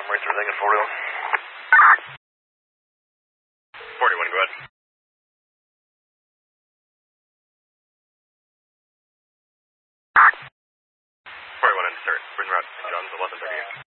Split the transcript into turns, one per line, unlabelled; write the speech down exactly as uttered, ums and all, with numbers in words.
rates everything at forty-one. forty-one, go ahead. forty-one, insert. Bridge route, John's eleven thirty-eight.